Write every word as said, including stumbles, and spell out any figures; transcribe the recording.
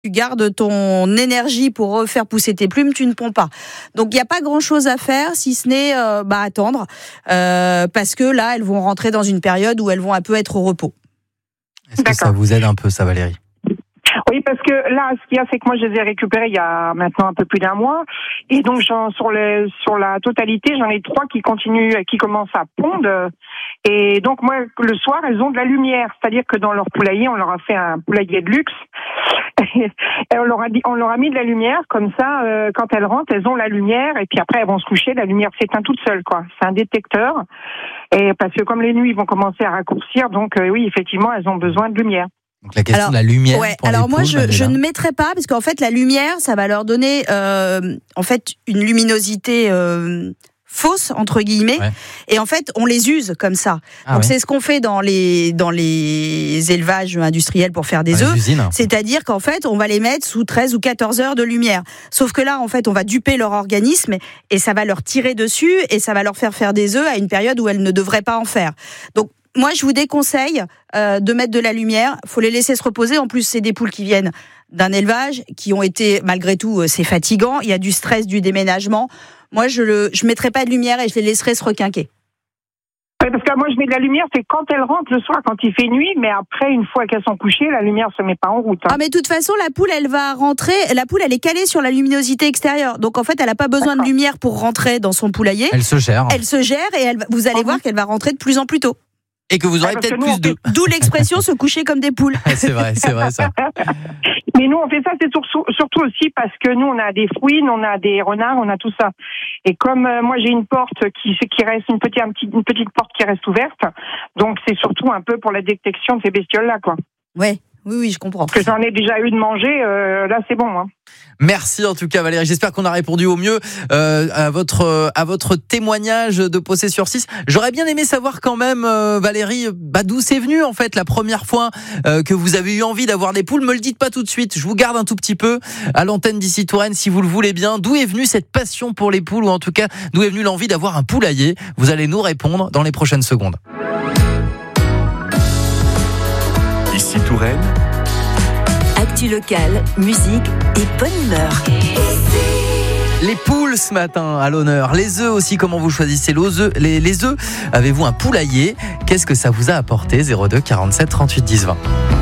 tu gardes ton énergie pour refaire pousser tes plumes, tu ne ponds pas. Donc il n'y a pas grand-chose à faire si ce n'est euh, bah, attendre, euh, parce que là, elles vont rentrer dans une période où elles vont un peu être au repos. Est-ce que ça vous aide un peu, ça, Valérie ? Oui, parce que là, ce qu'il y a, c'est que moi, je les ai récupérés il y a maintenant un peu plus d'un mois. Et donc, j'en, sur, les, sur la totalité, j'en ai trois qui continuent, qui commencent à pondre. Et donc, moi, le soir, elles ont de la lumière. C'est-à-dire que dans leur poulailler, on leur a fait un poulailler de luxe. Et on leur a dit, on leur a mis de la lumière. Comme ça, euh, quand elles rentrent, elles ont la lumière. Et puis après, elles vont se coucher. La lumière s'éteint toute seule, quoi. C'est un détecteur. Et parce que comme les nuits vont commencer à raccourcir, donc euh, oui, effectivement, elles ont besoin de lumière. Donc la question alors, de la lumière. Ouais, pour alors les moi poules, je, je ne mettrai pas parce qu'en fait la lumière ça va leur donner euh, en fait une luminosité euh, fausse entre guillemets ouais. Et en fait on les use comme ça. Ah, donc ouais. C'est ce qu'on fait dans les dans les élevages industriels pour faire des œufs. C'est-à-dire qu'en fait on va les mettre sous treize ou quatorze heures de lumière. Sauf que là en fait on va duper leur organisme et ça va leur tirer dessus et ça va leur faire faire des œufs à une période où elles ne devraient pas en faire. Donc moi, je vous déconseille euh, de mettre de la lumière. Il faut les laisser se reposer. En plus, c'est des poules qui viennent d'un élevage, qui ont été, malgré tout, euh, c'est fatigant. Il y a du stress, du déménagement. Moi, je ne je mettrai pas de lumière et je les laisserai se requinquer. Oui, parce que moi, je mets de la lumière, c'est quand elles rentrent le soir, quand il fait nuit. Mais après, une fois qu'elles sont couchées, la lumière ne se met pas en route. Hein. Ah, mais de toute façon, la poule, elle va rentrer. La poule, elle est calée sur la luminosité extérieure. Donc, en fait, elle n'a pas besoin D'accord. de lumière pour rentrer dans son poulailler. Elle se gère. Elle se gère et elle, vous allez ah, voir oui. qu'elle va rentrer de plus en plus tôt. Et que vous aurez ah, peut-être plus de... D'où l'expression se coucher comme des poules. C'est vrai, c'est vrai ça. Mais nous, on fait ça, c'est surtout aussi parce que nous, on a des fouines, on a des renards, on a tout ça. Et comme euh, moi, j'ai une porte qui, qui reste, une petite, un petit, une petite porte qui reste ouverte, donc c'est surtout un peu pour la détection de ces bestioles-là, quoi. Ouais. Oui, oui, je comprends. Parce que j'en ai déjà eu de manger, euh, là c'est bon. Hein. Merci en tout cas Valérie, j'espère qu'on a répondu au mieux euh, à, votre, à votre témoignage de Possé sur six. J'aurais bien aimé savoir quand même euh, Valérie, bah, d'où c'est venu en fait la première fois euh, que vous avez eu envie d'avoir des poules. Me le dites pas tout de suite, je vous garde un tout petit peu à l'antenne d'ici Touraine si vous le voulez bien. D'où est venue cette passion pour les poules ou en tout cas d'où est venue l'envie d'avoir un poulailler? Vous allez nous répondre dans les prochaines secondes. Ici Touraine. Actu locale, musique et bonne humeur. Les poules ce matin à l'honneur, les œufs aussi, comment vous choisissez les œufs, les, les œufs. Avez-vous un poulailler? Qu'est-ce que ça vous a apporté? Zéro deux quarante-sept trente-huit dix vingt.